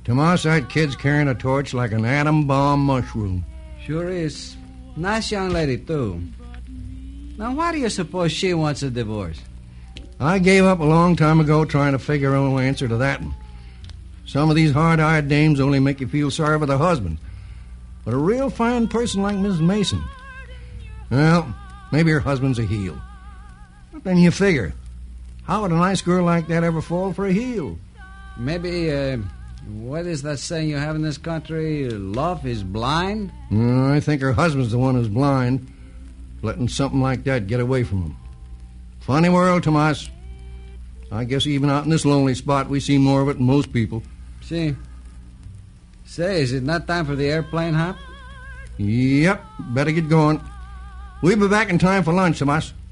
Tomas, that kid's carrying a torch like an atom bomb mushroom. Sure is. Nice young lady, too. Now, why do you suppose she wants a divorce? I gave up a long time ago trying to figure out an answer to that one. Some of these hard-eyed dames only make you feel sorry for the husband. But a real fine person like Mrs. Mason, well, maybe her husband's a heel. But then you figure, how would a nice girl like that ever fall for a heel? Maybe, what is that saying you have in this country? Love is blind? I think her husband's the one who's blind, letting something like that get away from him. Funny world, Tomas. I guess even out in this lonely spot, we see more of it than most people. See. Say, is it not time for the airplane hop? Yep, better get going. We'll be back in time for lunch, Tomas.